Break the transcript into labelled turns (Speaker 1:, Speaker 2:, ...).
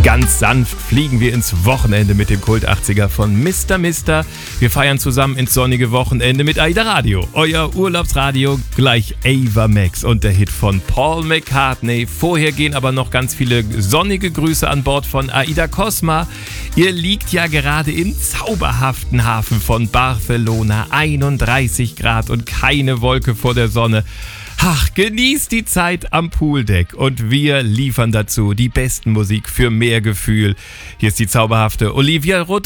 Speaker 1: Ganz sanft fliegen wir ins Wochenende mit dem Kult 80er von Mr. Mister. Wir feiern zusammen ins sonnige Wochenende mit AIDA Radio. Euer Urlaubsradio gleich Ava Max und der Hit von Paul McCartney. Vorher gehen aber noch ganz viele sonnige Grüße an Bord von AIDA Cosma. Ihr liegt ja gerade im zauberhaften Hafen von Barcelona. 31 Grad und keine Wolke vor der Sonne. Ach, genießt die Zeit am Pooldeck und wir liefern dazu die besten Musik für mehr Gefühl. Hier ist die zauberhafte Olivia Rodrigo.